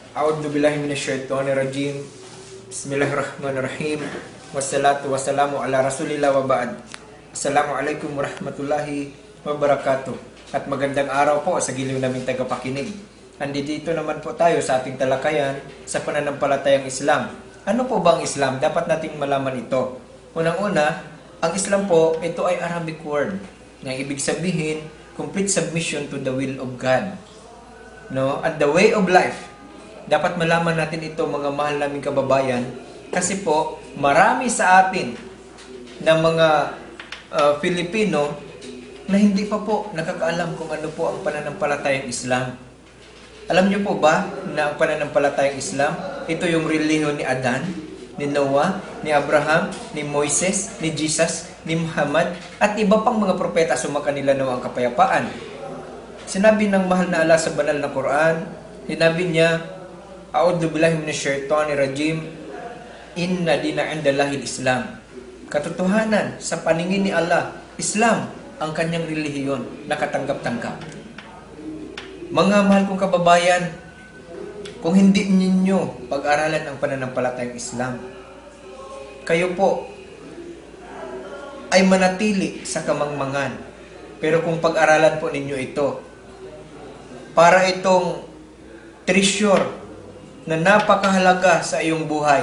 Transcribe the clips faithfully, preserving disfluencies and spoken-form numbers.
A'udzu billahi minasyaitonir rajim. Bismillahirrahmanirrahim. Wassalatu wassalamu ala Rasulillah wa ba'd. Assalamualaikum warahmatullahi wabarakatuh. At magandang araw po sa giliw naming tagapakinig. Andito naman po tayo sa ating talakayan sa pananampalatayang Islam. Ano po ba ang Islam? Dapat nating malaman ito. Unang-una, ang Islam po, ito ay Arabic word na ibig sabihin complete submission to the will of God. No? And the way of life. Dapat malaman natin ito, mga mahal naming kababayan, kasi po marami sa atin na mga uh, Filipino na hindi pa po nakakaalam kung ano po ang pananampalatayang Islam. Alam niyo po ba na ang pananampalatayang Islam, ito yung relihiyon ni Adan, ni Noah, ni Abraham, ni Moises, ni Jesus, ni Muhammad, at iba pang mga propeta, sumakanila nawa ang kapayapaan. Sinabi ng mahal na Allah sa banal na Quran, sinabi niya, A'udzu billahi minasyaitonir rajim. Inna dina 'indallahil Islam. Katotohanan sa paningin ni Allah, Islam ang kanyang relihiyon na katanggap-tanggap. Mga mahal kong kababayan, kung hindi ninyo pag-aralan ang pananampalatayang Islam, kayo po ay manatili sa kamangmangan. Pero kung pag-aralan po ninyo ito, para itong treasure na napakahalaga sa iyong buhay.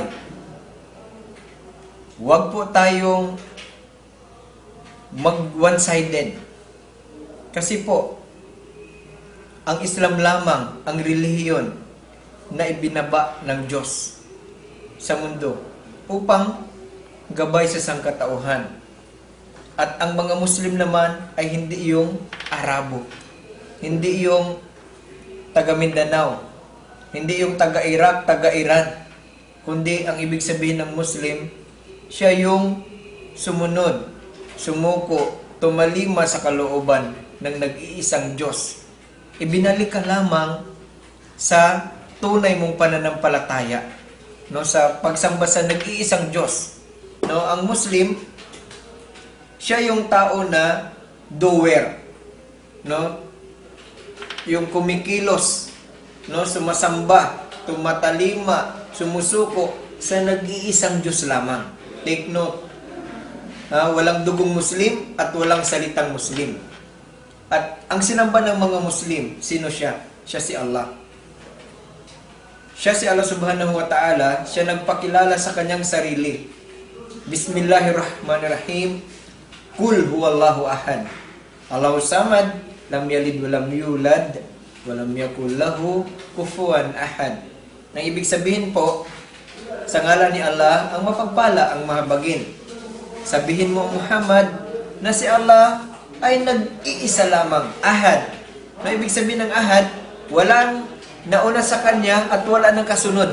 Huwag po tayong mag one-sided. Kasi po, ang Islam lamang ang relihiyon na ibinaba ng Diyos sa mundo upang gabay sa sangkatauhan. At ang mga Muslim naman ay hindi yung Arabo, hindi yung taga Mindanao, hindi yung taga-Iraq, taga-Iran, kundi ang ibig sabihin ng Muslim, siya yung sumunod, sumuko, tumalima sa kalooban ng nag-iisang Diyos. Ibinalik ka lamang sa tunay mong pananampalataya, no, sa pagsamba sa nag-iisang Diyos. No, ang Muslim, siya yung tao na doer, no, yung kumikilos, no, sumasamba, tumatalima, sumusuko sa nag-iisang Diyos lamang. Take note. Ha, walang dugong Muslim at walang salitang Muslim. At ang sinamba ng mga Muslim, sino siya? Siya si Allah. Siya si Allah subhanahu wa ta'ala, siya nagpakilala sa kanyang sarili. Bismillahirrahmanirrahim. Kul huwallahu ahad. Allahu samad, lam yalid wa lam yulad, walam yakul lahu kufuwan ahad. Nang ibig sabihin po, sa ngalan ni Allah, ang mapagpala, ang mahabagin. Sabihin mo, Muhammad, na si Allah ay nag-iisa lamang, ahad. Nang ibig sabihin ng ahad, walang nauna sa kanya at wala nang kasunod.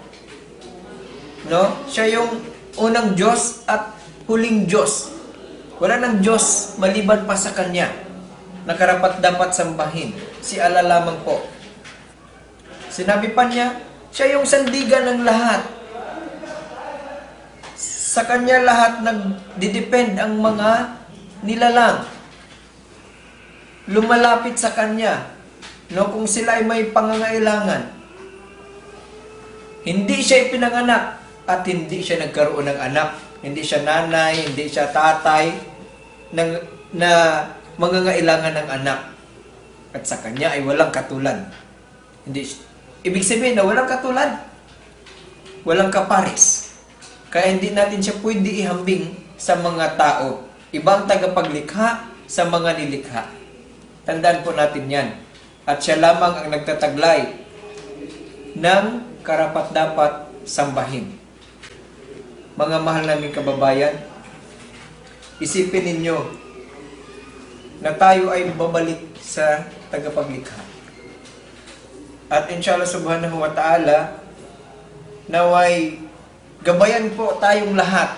No? Siya yung unang Diyos at huling Diyos. Wala nang Diyos maliban pa sa kanya na karapat-dapat sambahin. Si Allah lamang po. Sinabi pa niya, siya yung sandigan ng lahat. Sa kanya lahat nagdidepend ang mga nilalang. Lumalapit sa kanya, no, kung sila ay may pangangailangan. Hindi siya ipinanganak at hindi siya nagkaroon ng anak. Hindi siya nanay, hindi siya tatay ng, na mangangailangan ng anak. At sa kanya ay walang katulad. Hindi, ibig sabihin na walang katulad. Walang kapares. Kaya hindi natin siya pwede ihambing sa mga tao. Ibang tagapaglikha sa mga nilikha. Tandaan po natin yan. At siya lamang ang nagtataglay ng karapat-dapat sambahin. Mga mahal naming kababayan, isipin ninyo na tayo ay babalik sa tagapaglikha. At inshallah subhanahu wa ta'ala, naway gabayan po tayong lahat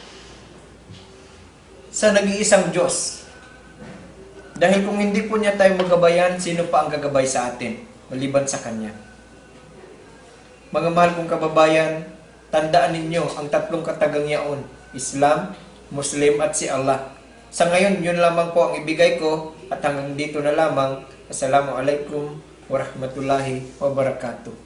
sa nag-iisang Diyos. Dahil kung hindi po niya tayo magabayan, sino pa ang gagabay sa atin, maliban sa Kanya? Mga mahal kong kababayan, tandaan ninyo ang tatlong katagangyaon, Islam, Muslim at si Allah. Sa ngayon, yun lamang po ang ibigay ko at hanggang dito na lamang. Assalamualaikum warahmatullahi wabarakatuh.